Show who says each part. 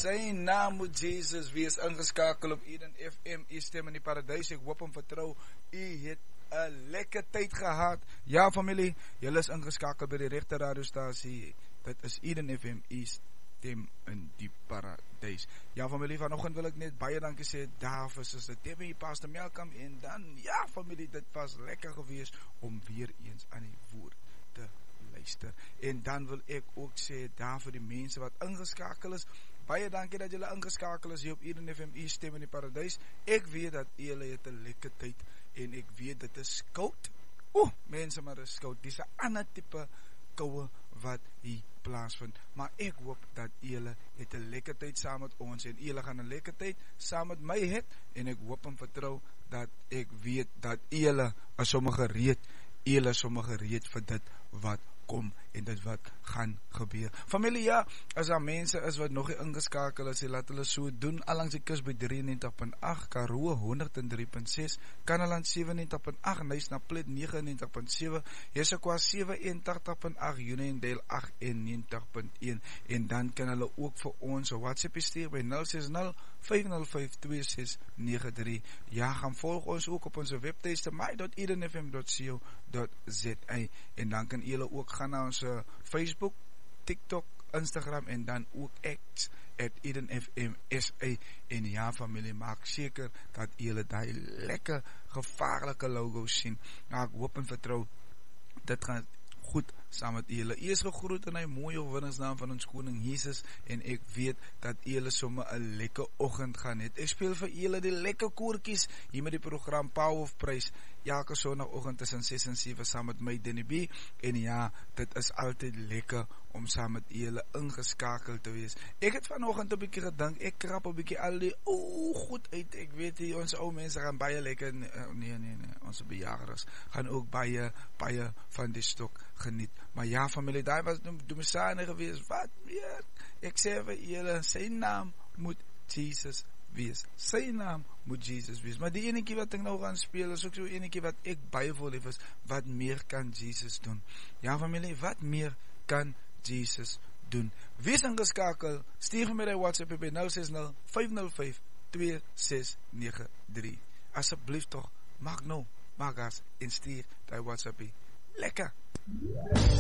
Speaker 1: Sy naam moet Jesus wees, ingeskakel op Eden FM, u stem in die paradys. Ek hoop en vertrou, u het 'n lekker tyd gehad. Ja familie, julle is ingeskakel by die regte radiostasie. Dit is Eden FM, u stem in die paradys. Ja familie, vanoggend wil ek net baie dankie sê daar vir Suster Debbie, Pastor Malcolm, en dan, ja familie, dit was lekker gewees om weer eens aan die woord te luister. En dan wil ek ook sê daar vir die mense wat ingeskakel is, baie dankie dat julle ingeskakel is hier op Eden FM, u stem in die paradys. Ek weet dat julle het 'n lekker tyd, en ek weet dit is koud. Mense, maar dit is koud. Dis 'n ander tipe koue wat hier plaasvind, maar ek hoop dat julle het 'n lekker tyd saam met ons, en julle gaan 'n lekker tyd saam met my het, en ek hoop en vertrou dat ek weet dat julle is sommer gereed, julle is sommer gereed vir dit wat kom en dit wat gaan gebeur. Familie, ja, as daar mense is wat nog nie ingeskakel is, laat hulle so doen, allangs die kus by 93.8, Karoo 103.6, Kanaland 97.8, Nysnaplet 99.7, Jessequa 87.8, Uniondale 98.1, en dan kan hulle ook vir ons WhatsApp stuur by 060-505-2693. Ja, gaan volg ons ook op onze webtuiste my.edenfm.co.za, en dan kan julle ook gaan na ons Facebook, TikTok, Instagram, en dan ook X @EdenFM.SA. En ja familie, maak seker dat julle die lekker gevaarlike logo's sien. Nou, ek hoop en vertrou dit gaan goed saam met julle. U is gegroet in die mooie oorwinningsnaam van ons koning Jesus, en ek weet dat julle sommer 'n lekker oggend gaan hê. Ek speel vir julle die lekker koortjies hier met die program Power of Praise elke sonnagoggend tussen 6 en 7 saam met my Denny B, en ja, dit is altyd lekker om saam met julle ingeskakel te wees. Ek het vanoggend 'n bietjie gedink, ek krap 'n bietjie al die goed uit. Ek weet hier, ons ou mense gaan baie lekker, nee, ons bejaardes gaan ook baie van die stok geniet. Maar ja familie, daai was Domisane gewees, wat weer? Ek sê vir julle, sy naam moet Jesus wees. Sy naam moet Jesus wees. Maar die enetjie wat ek nou gaan speel, is ook so enetjie wat ek baie vol lief is. Wat meer kan Jesus doen? Ja familie, wat meer kan Jesus doen? Wees ingeskakel, stuur vir my die WhatsApp by 060-505-2693. Asseblief toch, maak gas en stuur die WhatsApp. Lekker!